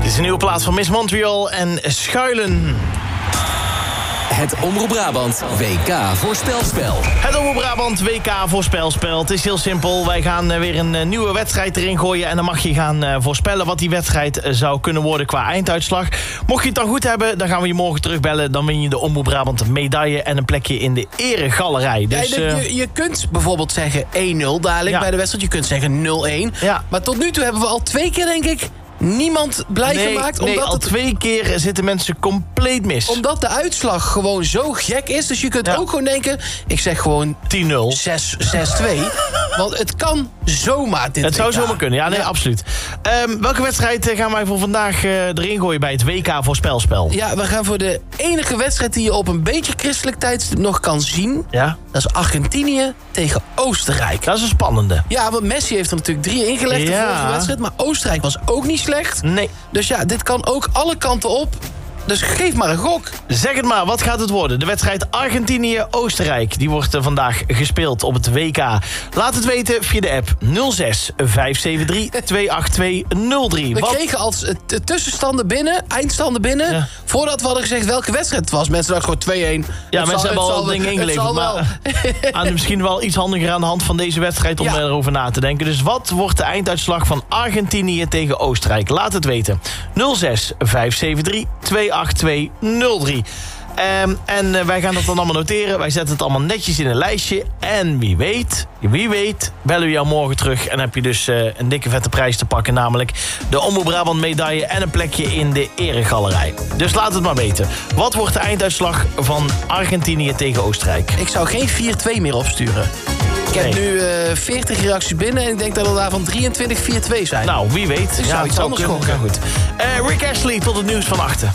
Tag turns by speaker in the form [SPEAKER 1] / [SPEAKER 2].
[SPEAKER 1] Dit is een nieuwe plaats van Miss Montreal en Schuilen.
[SPEAKER 2] Het Omroep Brabant WK voorspelspel.
[SPEAKER 1] Het Omroep Brabant WK voorspelspel. Het is heel simpel. Wij gaan weer een nieuwe wedstrijd erin gooien. En dan mag je gaan voorspellen wat die wedstrijd zou kunnen worden qua einduitslag. Mocht je het dan goed hebben, dan gaan we je morgen terugbellen. Dan win je de Omroep Brabant medaille en een plekje in de eregalerij. Dus,
[SPEAKER 3] je kunt bijvoorbeeld zeggen 1-0 dadelijk bij de wedstrijd. Je kunt zeggen 0-1.
[SPEAKER 1] Ja.
[SPEAKER 3] Maar tot nu toe hebben we al 2 keer, denk ik, niemand blij gemaakt.
[SPEAKER 1] Nee, al 2 keer zitten mensen compleet mis.
[SPEAKER 3] Omdat de uitslag gewoon zo gek is. Dus je kunt ook gewoon denken, ik zeg gewoon
[SPEAKER 1] 10-0.
[SPEAKER 3] 6-2. Want het kan zomaar dit
[SPEAKER 1] Het zou
[SPEAKER 3] WK.
[SPEAKER 1] zomaar kunnen, ja, nee, absoluut. Welke wedstrijd gaan wij voor vandaag erin gooien bij het WK voorspelspel?
[SPEAKER 3] Ja, we gaan voor de enige wedstrijd die je op een beetje christelijk tijdstip nog kan zien.
[SPEAKER 1] Ja?
[SPEAKER 3] Dat is Argentinië tegen Oostenrijk.
[SPEAKER 1] Dat is een spannende.
[SPEAKER 3] Ja, want Messi heeft er natuurlijk 3 ingelegd de vorige wedstrijd. Maar Oostenrijk was ook niet slecht.
[SPEAKER 1] Nee.
[SPEAKER 3] Dus ja, dit kan ook alle kanten op. Dus geef maar een gok.
[SPEAKER 1] Zeg het maar, wat gaat het worden? De wedstrijd Argentinië-Oostenrijk. Die wordt vandaag gespeeld op het WK. Laat het weten via de app 06 573 28203.
[SPEAKER 3] We kregen als tussenstanden binnen, eindstanden binnen.
[SPEAKER 1] Ja.
[SPEAKER 3] Voordat we hadden gezegd welke wedstrijd het was. Mensen dachten gewoon 2-1.
[SPEAKER 1] Ja, mensen hebben al dingen ingeleverd. Maar misschien wel iets handiger aan de hand van deze wedstrijd om erover na te denken. Dus wat wordt de einduitslag van Argentinië tegen Oostenrijk? Laat het weten. 06 573 28203. En wij gaan dat dan allemaal noteren. Wij zetten het allemaal netjes in een lijstje. En wie weet, bellen we jou morgen terug. En heb je dus een dikke vette prijs te pakken. Namelijk de Omroep Brabant medaille en een plekje in de eregalerij. Dus laat het maar weten. Wat wordt de einduitslag van Argentinië tegen Oostenrijk?
[SPEAKER 3] Ik zou geen 4-2 meer opsturen. Ik heb nu 40 reacties binnen en ik denk dat er daarvan 23 4-2 zijn.
[SPEAKER 1] Nou, wie weet.
[SPEAKER 3] Ik zou iets anders gokken.
[SPEAKER 1] Goed. Rick Astley tot het nieuws van 8.